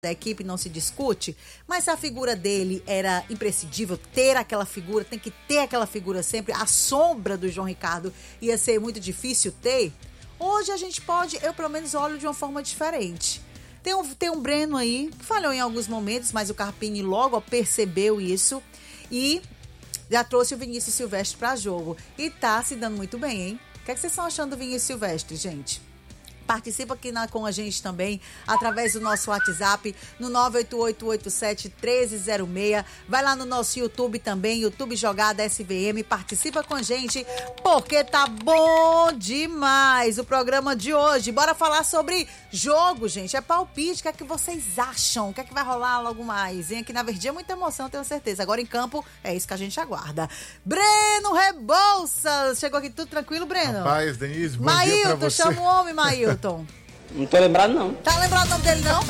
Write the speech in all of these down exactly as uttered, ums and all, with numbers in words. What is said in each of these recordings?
da equipe não se discute, mas a figura dele era imprescindível, ter aquela figura, tem que ter aquela figura sempre, a sombra do João Ricardo ia ser muito difícil ter. Hoje a gente pode, eu pelo menos olho de uma forma diferente. Tem um, tem um Breno aí, que falhou em alguns momentos, mas o Carpini logo percebeu isso e já trouxe o Vinícius Silvestre para jogo. E tá se dando muito bem, hein? O que é que vocês estão achando do Vinícius Silvestre, gente? Participa aqui na, com a gente também, através do nosso WhatsApp, no nove oito oito oito sete um três zero seis. Vai lá no nosso YouTube também, YouTube Jogada S V M. Participa com a gente, porque tá bom demais o programa de hoje. Bora falar sobre jogo, gente. É palpite. O que é que vocês acham? O que é que vai rolar logo mais? Hein? Aqui na Verdinha é muita emoção, tenho certeza. Agora em campo, é isso que a gente aguarda. Breno Rebouças. Chegou aqui tudo tranquilo, Breno? Rapaz, Denise, bom Mailton, dia pra você. chama o homem, Mailton. Não tô lembrado, não. Tá lembrado o nome dele, não?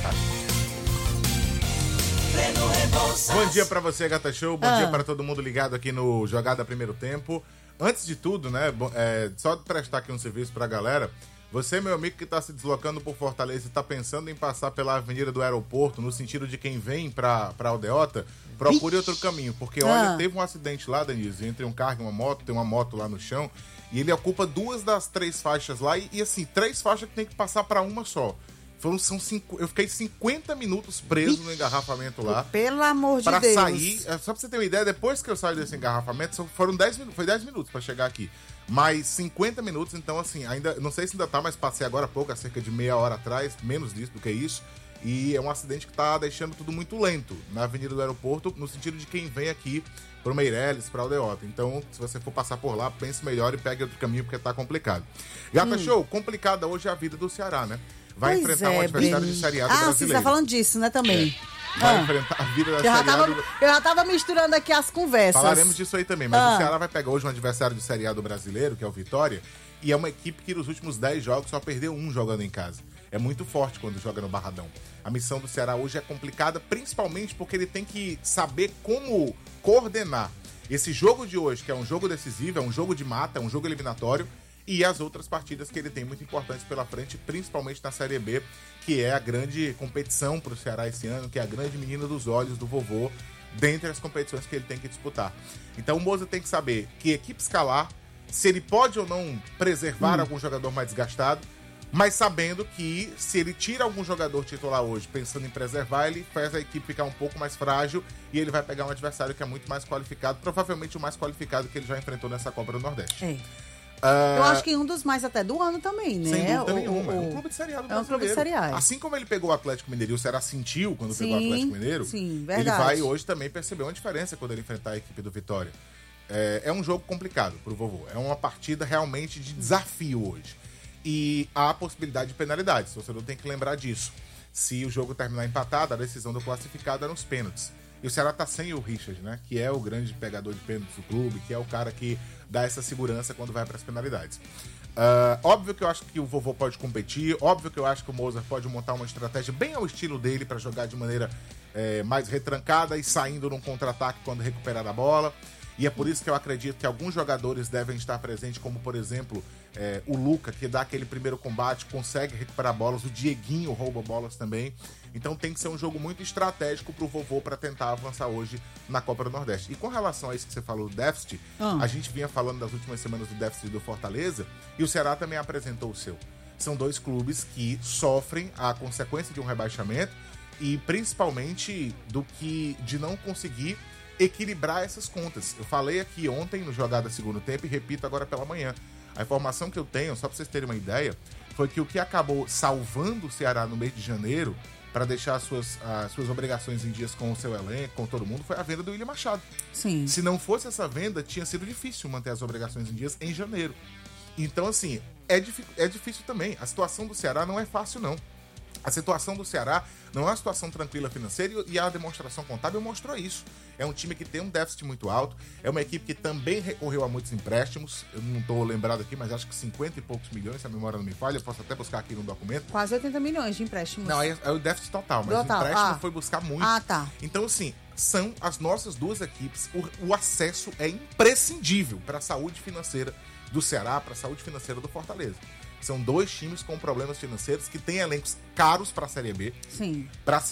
Bom dia pra você, Gata Show. Bom Ah. dia pra todo mundo ligado aqui no Jogada Primeiro Tempo. Antes de tudo, né, bom, é, só prestar aqui um serviço pra galera. Você, meu amigo, que tá se deslocando por Fortaleza e tá pensando em passar pela Avenida do Aeroporto, no sentido de quem vem pra, pra Aldeota, procure outro caminho. Porque, olha, Ah. teve um acidente lá, Denise, entre um carro e uma moto, tem uma moto lá no chão, e ele ocupa duas das três faixas lá, e, e assim, três faixas que tem que passar pra uma só. Foram, são cinco, eu fiquei cinquenta minutos preso no engarrafamento lá. Pelo amor de Pra Deus. sair, é, só pra você ter uma ideia, depois que eu saio desse engarrafamento, só foram dez minutos, foi dez minutos pra chegar aqui. Mais cinquenta minutos, então assim, ainda, não sei se ainda tá, mas passei agora há pouco, há cerca de meia hora atrás, menos disso do que isso. E é um acidente que tá deixando tudo muito lento na Avenida do Aeroporto, no sentido de quem vem aqui pro Meireles, pra Aldeota. Então, se você for passar por lá, pense melhor e pegue outro caminho, porque tá complicado. Gata Hum. Show, complicada hoje é a vida do Ceará, né? Vai Pois enfrentar é, um adversário Breno. de Série A do Ah, você brasileiro. tá falando disso, né, também. Vai Ah. enfrentar a vida da Eu já, Série A tava, do... eu já tava misturando aqui as conversas. Falaremos disso aí também, mas Ah. o Ceará vai pegar hoje um adversário de Série A do brasileiro, que é o Vitória, e é uma equipe que nos últimos dez jogos só perdeu um jogando em casa. É muito forte quando joga no Barradão. A missão do Ceará hoje é complicada, principalmente porque ele tem que saber como coordenar esse jogo de hoje, que é um jogo decisivo, é um jogo de mata, é um jogo eliminatório, e as outras partidas que ele tem muito importantes pela frente, principalmente na Série B, que é a grande competição para o Ceará esse ano, que é a grande menina dos olhos do vovô, dentre as competições que ele tem que disputar. Então o Moza tem que saber que equipe escalar, se ele pode ou não preservar hum. algum jogador mais desgastado, mas sabendo que se ele tira algum jogador titular hoje, pensando em preservar, ele faz a equipe ficar um pouco mais frágil e ele vai pegar um adversário que é muito mais qualificado, provavelmente o mais qualificado que ele já enfrentou nessa Copa do Nordeste. É. Uh, Eu acho que um dos mais até do ano também, né? Sem dúvida o, nenhuma. O, é um clube de Série A do É um clube de Série A. Assim como ele pegou o Atlético Mineiro e o Ceará sentiu quando sim, pegou o Atlético Mineiro, sim, ele vai hoje também perceber uma diferença quando ele enfrentar a equipe do Vitória. É, é um jogo complicado pro vovô. É uma partida realmente de desafio hoje. E há a possibilidade de penalidades. O torcedor tem que lembrar disso. Se o jogo terminar empatado, a decisão do classificado é nos pênaltis. E o Ceará tá sem o Richard, né? Que é o grande pegador de pênaltis do clube, que é o cara que dá essa segurança quando vai para as penalidades. Uh, óbvio que eu acho que o vovô pode competir, óbvio que eu acho que o Mozart pode montar uma estratégia bem ao estilo dele para jogar de maneira é, mais retrancada e saindo num contra-ataque quando recuperar a bola. E é por isso que eu acredito que alguns jogadores devem estar presentes, como por exemplo é, o Luca, que dá aquele primeiro combate, consegue recuperar bolas, o Dieguinho rouba bolas também. Então tem que ser um jogo muito estratégico pro vovô para tentar avançar hoje na Copa do Nordeste. E com relação a isso que você falou do déficit, ah. a gente vinha falando das últimas semanas do déficit do Fortaleza e o Ceará também apresentou o seu. São dois clubes que sofrem a consequência de um rebaixamento e principalmente do que de não conseguir equilibrar essas contas. Eu falei aqui ontem no Jogada Segundo Tempo e repito agora pela manhã. A informação que eu tenho, só para vocês terem uma ideia, foi que o que acabou salvando o Ceará no mês de janeiro para deixar as suas, as suas obrigações em dias com o seu elenco, com todo mundo, foi a venda do William Machado. Sim. Se não fosse essa venda, tinha sido difícil manter as obrigações em dias em janeiro. Então, assim, é, é difícil também. A situação do Ceará não é fácil, não. A situação do Ceará não é uma situação tranquila financeira e a demonstração contábil mostrou isso. É um time que tem um déficit muito alto, é uma equipe que também recorreu a muitos empréstimos, eu não estou lembrado aqui, mas acho que cinquenta e poucos milhões, se a memória não me falha, eu posso até buscar aqui no documento. Quase oitenta milhões de empréstimos. Não, é, é o déficit total, mas total. o empréstimo ah. foi buscar muito. Ah, tá. Então, assim, são as nossas duas equipes, o, o acesso é imprescindível para a saúde financeira do Ceará, para a saúde financeira do Fortaleza. São dois times com problemas financeiros que têm elencos caros para a Série B. Sim. Para